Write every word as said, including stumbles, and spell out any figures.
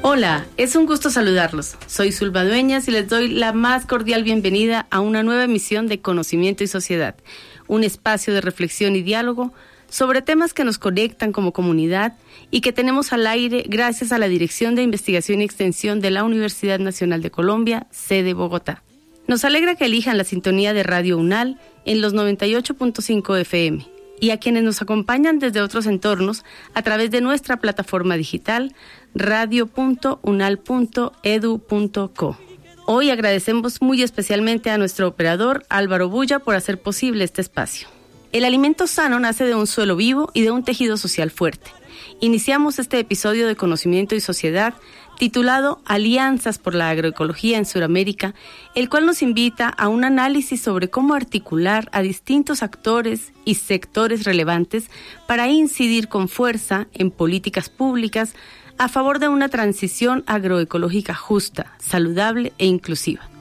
Hola, es un gusto saludarlos. Soy Zulma Dueñas y les doy la más cordial bienvenida a una nueva emisión de Conocimiento y Sociedad, un espacio de reflexión y diálogo sobre temas que nos conectan como comunidad y que tenemos al aire gracias a la Dirección de Investigación y Extensión de la Universidad Nacional de Colombia, sede Bogotá. Nos alegra que elijan la sintonía de Radio UNAL en los noventa y ocho punto cinco F M y a quienes nos acompañan desde otros entornos a través de nuestra plataforma digital radio punto unal punto edu punto co. Hoy agradecemos muy especialmente a nuestro operador Álvaro Bulla por hacer posible este espacio. El alimento sano nace de un suelo vivo y de un tejido social fuerte. Iniciamos este episodio de Conocimiento y Sociedad titulado Alianzas por la Agroecología en Sudamérica, el cual nos invita a un análisis sobre cómo articular a distintos actores y sectores relevantes para incidir con fuerza en políticas públicas a favor de una transición agroecológica justa, saludable e inclusiva.